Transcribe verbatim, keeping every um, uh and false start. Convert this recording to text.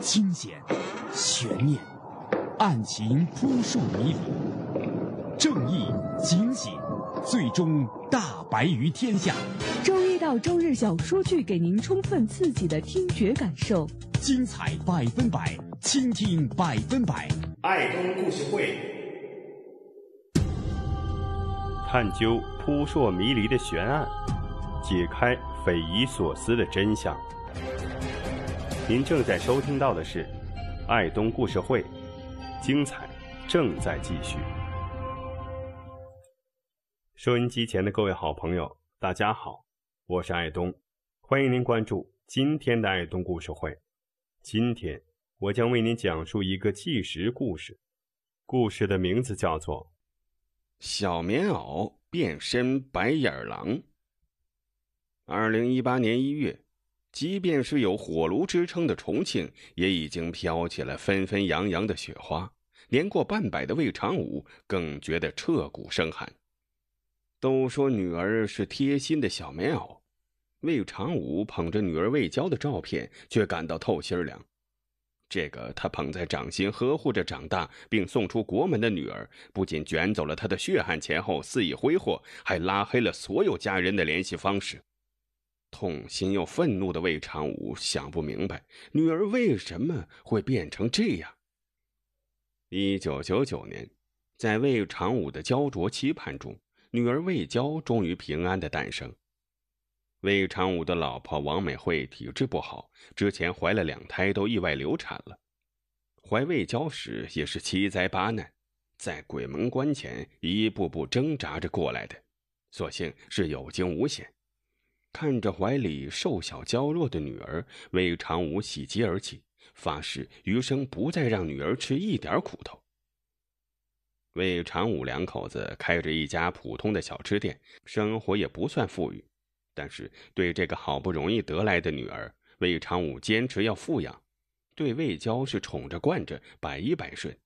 惊险、悬念、案情扑朔迷离，正义、警醒，最终大白于天下。 周一到周日小说剧，给您充分刺激的听觉感受， 精彩百分百，倾听百分百。 爱东故事会， 探究扑朔迷离的悬案，解开匪夷所思的真相。您正在收听到的是爱东故事会，精彩正在继续。收音机前的各位好朋友，大家好，我是爱东，欢迎您关注今天的爱东故事会。今天我将为您讲述一个纪实故事，故事的名字叫做小棉袄变身白眼狼。二零一八年一月，即便是有火炉之称的重庆，也已经飘起了纷纷扬扬的雪花，年过半百的魏长武更觉得彻骨生寒。都说女儿是贴心的小棉袄，魏长武捧着女儿魏娇的照片，却感到透心凉。这个他捧在掌心呵护着长大并送出国门的女儿，不仅卷走了他的血汗钱后肆意挥霍，还拉黑了所有家人的联系方式。痛心又愤怒的魏长武想不明白，女儿为什么会变成这样。一九九九年，在魏长武的焦灼期盼中，女儿魏娇终于平安的诞生。魏长武的老婆王美惠体质不好，之前怀了两胎都意外流产了。怀魏娇时也是七灾八难，在鬼门关前一步步挣扎着过来的，所幸是有惊无险。看着怀里瘦小娇弱的女儿，魏长武喜极而泣，发誓余生不再让女儿吃一点苦头。魏长武两口子开着一家普通的小吃店，生活也不算富裕，但是对这个好不容易得来的女儿，魏长武坚持要富养，对魏娇是宠着惯着，百依百顺，